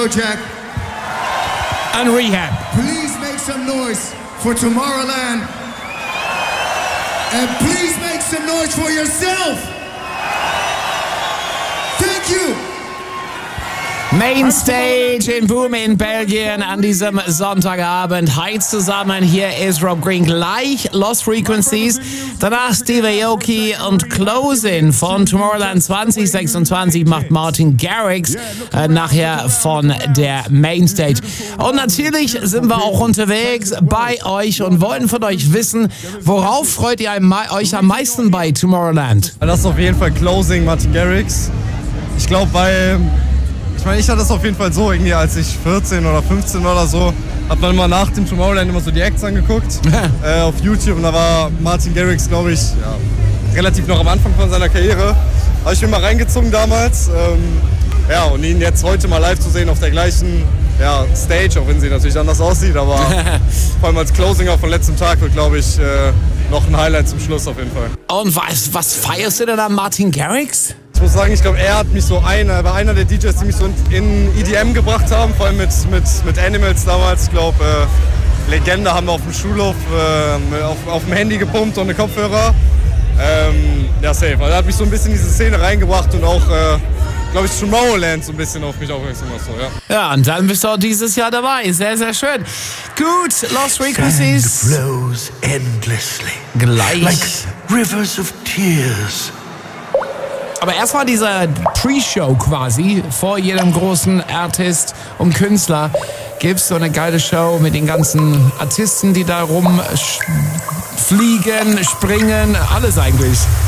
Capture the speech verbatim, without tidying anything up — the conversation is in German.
Afrojack. And Rehab. Please make some noise for Tomorrowland. And please make some noise for yourself. Thank you. Mainstage in Boom in Belgien an diesem Sonntagabend. Hi zusammen, hier ist Rob Green, gleich Lost Frequencies, danach Steve Aoki und Closing von Tomorrowland zwanzig sechsundzwanzig macht Martin Garrix äh, nachher von der Mainstage. Und natürlich sind wir auch unterwegs bei euch und wollen von euch wissen, worauf freut ihr euch am meisten bei Tomorrowland? Das ist auf jeden Fall Closing, Martin Garrix. Ich glaube, weil... Ich meine, ich hatte das auf jeden Fall so, irgendwie als ich vierzehn oder fünfzehn war oder so, hat man immer nach dem Tomorrowland immer so die Acts angeguckt äh, auf YouTube und da war Martin Garrix, glaube ich, ja, relativ noch am Anfang von seiner Karriere. Habe ich mir mal reingezogen damals. Ähm, ja, und ihn jetzt heute mal live zu sehen auf der gleichen ja, Stage, auch wenn sie natürlich anders aussieht, aber vor allem als Closing auch von letztem Tag wird, glaube ich, äh, noch ein Highlight zum Schluss auf jeden Fall. Und was, was feierst du denn an Martin Garrix? Ich muss sagen, ich glaube, er hat mich so einer, er war einer der D Js, die mich so in E D M gebracht haben, vor allem mit, mit, mit Animals damals. Ich glaube, äh, Legende haben wir auf dem Schulhof äh, auf, auf dem Handy gepumpt und eine Kopfhörer. Ähm, ja, safe. Also er hat mich so ein bisschen in diese Szene reingebracht und auch, äh, glaube ich, Tomorrowland so ein bisschen auf mich aufmerksam gemacht. So, ja. Ja, und dann bist du auch dieses Jahr dabei. Sehr, sehr schön. Gut, Lost Frequencies. Sand flows endlessly. Gleich. Like rivers of tears. Aber erstmal diese Pre-Show quasi, vor jedem großen Artist und Künstler gibt's so eine geile Show mit den ganzen Artisten, die da rumfliegen, springen, alles eigentlich.